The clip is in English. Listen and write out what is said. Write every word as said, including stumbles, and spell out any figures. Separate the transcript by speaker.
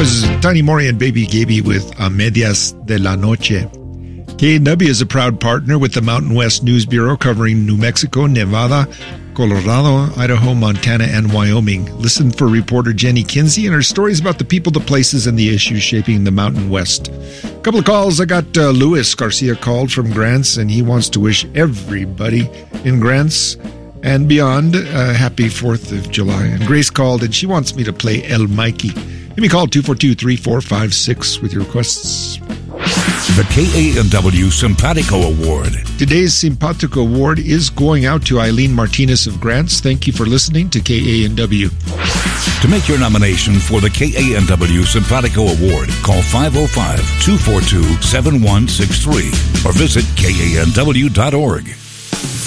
Speaker 1: was Tiny Mori and Baby Gaby with A Medias de la Noche. K A N W is a proud partner with the Mountain West News Bureau, covering New Mexico, Nevada, Colorado, Idaho, Montana, and Wyoming. Listen for reporter Jenny Kinsey and her stories about the people, the places, and the issues shaping the Mountain West. A couple of calls. I got uh, Luis Garcia called from Grants, and he wants to wish everybody in Grants and beyond uh, happy fourth of July. And Grace called, and she wants me to play El Mikey. Give me a call, two four two, three four five six, with your requests.
Speaker 2: The K A N W Simpatico Award.
Speaker 1: Today's Simpatico Award is going out to Eileen Martinez of Grants. Thank you for listening to K A N W.
Speaker 2: To make your nomination for the K A N W Simpatico Award, call five oh five, two four two, seven one six three or visit K A N W dot org.